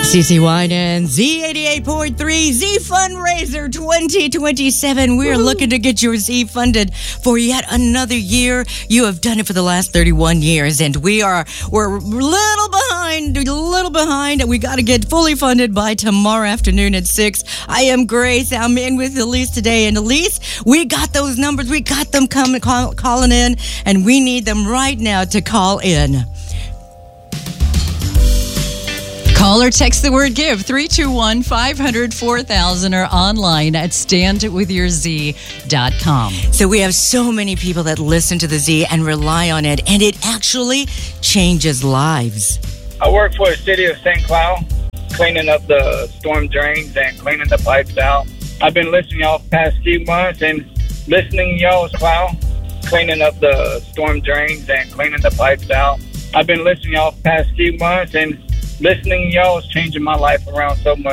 CeCe Winans, Z88.3, Z Fundraiser 2027. We're looking to get your Z funded for yet another year. You have done it for the last 31 years, and we're a little behind, and we got to get fully funded by tomorrow afternoon at 6. I am Grace. I'm in with Elise today, and Elise, we got those numbers. We got them calling in, and we need them right now to call in. Call or text the word GIVE, 321-500-4000, or online at standwithyourz.com. So we have so many people that listen to the Z and rely on it, and it actually changes lives. I work for the city of St. Cloud, cleaning up the storm drains and cleaning the pipes out. I've been listening to y'all the past few months, and listening to y'all's Cloud, cleaning up the storm drains and cleaning the pipes out. I've been listening to y'all the past few months, and listening to y'all is changing my life around so much.